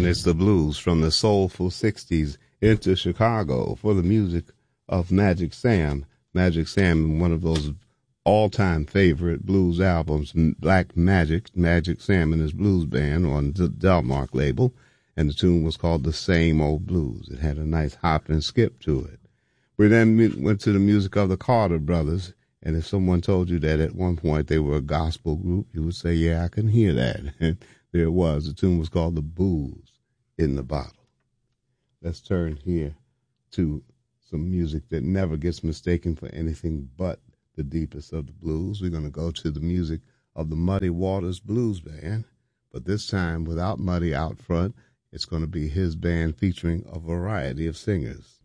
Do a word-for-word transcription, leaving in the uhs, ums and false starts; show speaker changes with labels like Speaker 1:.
Speaker 1: it's the blues from the soulful sixties into Chicago for the music of Magic Sam. Magic Sam, one of those all-time favorite blues albums, Black Magic, Magic Sam and his blues band on the Delmark label, and the tune was called The Same Old Blues. It had a nice hop and skip to it. We then went to the music of the Carter Brothers, and if someone told you that at one point they were a gospel group, you would say, yeah, I can hear that. And there it was. The tune was called The Booze in the Bottle. Let's turn here to some music that never gets mistaken for anything but the deepest of the blues. We're going to go to the music of the Muddy Waters Blues Band, but this time without Muddy out front. It's going to be his band featuring a variety of singers.